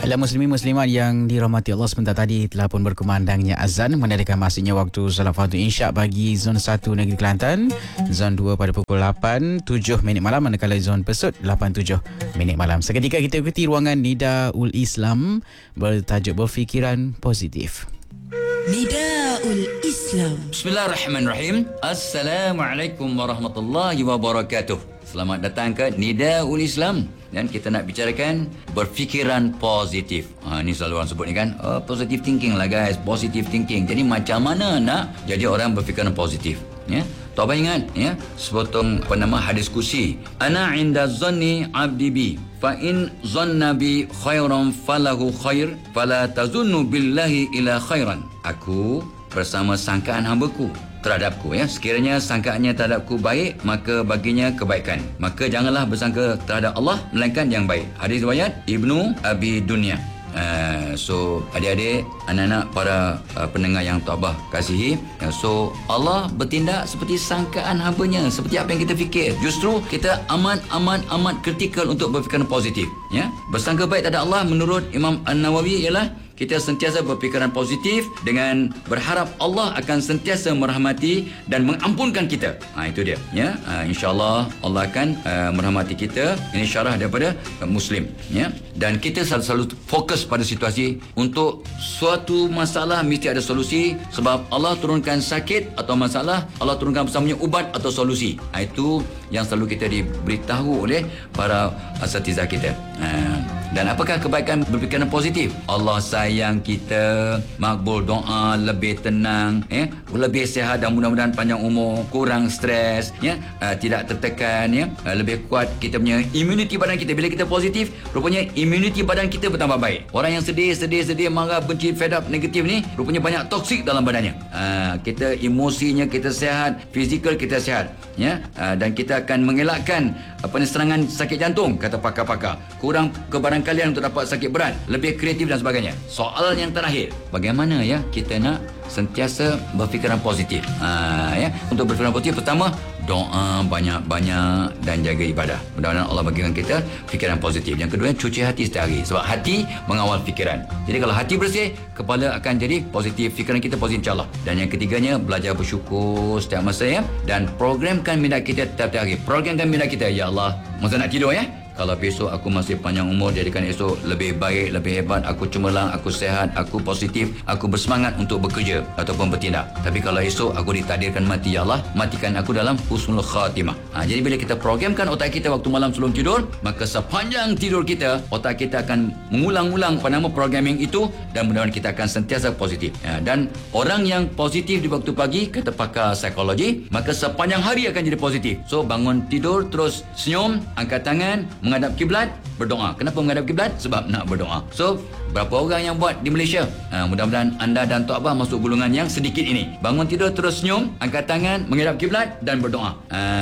Baiklah muslimin muslimat yang dirahmati Allah, sebentar tadi telah pun berkumandangnya azan menandakan masuknya waktu solat fardu isyak bagi zon 1 negeri Kelantan, zon 2 pada pukul 8:07 malam, manakala zon Pesut 8:07 malam. Seketika kita ikuti ruangan Nidaul Islam bertajuk berfikiran positif. Nidaul Islam. Bismillahirrahmanirrahim. Assalamualaikum warahmatullahi wabarakatuh. Selamat datang ke Nidaul Islam. Dan kita nak bicarakan berfikiran positif. Ni selalu orang sebut ni kan, positive thinking lah guys, positive thinking. Jadi macam mana nak jadi orang berfikiran positif? Ya, Tok Abang ingat ya, sepotong hadis kursi. Ana inda zanni abdi bi, fa in zanna bi khairan falahu khair, fala tazunnu billahi ila khairan. Aku bersama sangkaan hamba-Ku terhadapku, ya, sekiranya sangkaannya terhadapku baik, maka baginya kebaikan. Maka janganlah bersangka terhadap Allah melainkan yang baik. Hadis riwayat Ibnu Abi Dunya. So adik-adik, anak-anak, para pendengar yang Tok Abah kasihi, so Allah bertindak seperti sangkaan hamba-Nya, seperti apa yang kita fikir. Justru kita amat kritikal untuk berfikiran positif, ya. Bersangka baik terhadap Allah menurut Imam An-Nawawi ialah kita sentiasa berfikiran positif dengan berharap Allah akan sentiasa merahmati dan mengampunkan kita. Itu dia, ya. InsyaAllah Allah akan merahmati kita. Ini syarah daripada Muslim, ya. Dan kita selalu fokus pada situasi. Untuk suatu masalah mesti ada solusi, sebab Allah turunkan sakit atau masalah, Allah turunkan bersamanya ubat atau solusi. Itu yang selalu kita diberitahu oleh para asatizah kita. Dan apakah kebaikan berfikiran positif? Allah sayang kita, makbul doa, lebih tenang, lebih sihat dan mudah-mudahan panjang umur, kurang stres, tidak tertekan, lebih kuat kita punya imuniti badan kita. Bila kita positif, rupanya imuniti badan kita bertambah baik. Orang yang sedih, marah, benci, fed up, negatif ni, rupanya banyak toksik dalam badannya. Kita emosinya kita sihat, fizikal kita sihat, dan kita akan mengelakkan serangan sakit jantung, kata pakar-pakar. Kurang kebarangkalian untuk dapat sakit berat, lebih kreatif dan sebagainya. Soal yang terakhir, bagaimana ya kita nak sentiasa berfikiran positif? Untuk berfikiran positif, pertama, doa banyak-banyak dan jaga ibadah. Mudah-mudahan Allah bagikan kita fikiran positif. Yang kedua, cuci hati setiap hari, sebab hati mengawal fikiran. Jadi kalau hati bersih, kepala akan jadi positif, fikiran kita positif, insyaAllah. Dan yang ketiganya, belajar bersyukur setiap masa, ya. Dan programkan minat kita setiap hari. Programkan minat kita, ya Allah, masa nak tidur, ya. Kalau besok aku masih panjang umur, jadikan esok lebih baik, lebih hebat, aku cemerlang, aku sehat, aku positif, aku bersemangat untuk bekerja ataupun bertindak. Tapi kalau esok aku ditakdirkan mati, ya Allah, matikan aku dalam husnul khatimah. Jadi bila kita programkan otak kita waktu malam sebelum tidur, maka sepanjang tidur kita, otak kita akan mengulang-ulang programming itu, dan mudah-mudahan kita akan sentiasa positif. Dan orang yang positif di waktu pagi, kata pakar psikologi, maka sepanjang hari akan jadi positif. So bangun tidur terus senyum, angkat tangan, menghadap kiblat, berdoa. Kenapa menghadap kiblat? Sebab nak berdoa. So, berapa orang yang buat di Malaysia? Mudah-mudahan anda dan Tok Abah masuk golongan yang sedikit ini. Bangun tidur terus senyum, angkat tangan, menghadap kiblat dan berdoa.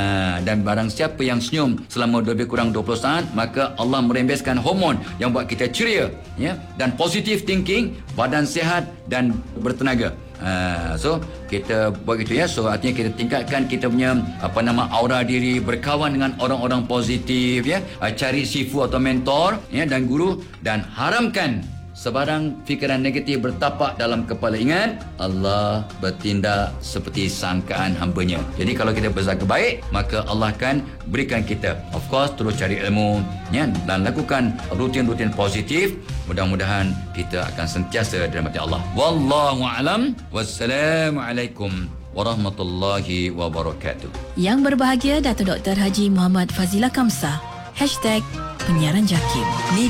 Dan barang siapa yang senyum selama lebih kurang 20 saat, maka Allah merembeskan hormon yang buat kita ceria, ya, dan positive thinking, badan sihat dan bertenaga. So kita buat gitu, ya. So artinya kita tingkatkan kita punya aura diri, berkawan dengan orang-orang positif, ya. Cari sifu atau mentor, ya, dan guru, dan haramkan sebarang fikiran negatif bertapak dalam kepala. Ingat, Allah bertindak seperti sangkaan hamba-Nya. Jadi kalau kita bersangka baik, maka Allah akan berikan kita. Of course, terus cari ilmu, ya, dan lakukan rutin-rutin positif. Mudah-mudahan kita akan sentiasa dirahmati Allah. Wallahu a'lam. Wassalamualaikum warahmatullahi wabarakatuh. Yang berbahagia Datuk Dr. Haji Muhammad Fazilah Kamsah. #Penyiaran Jakim.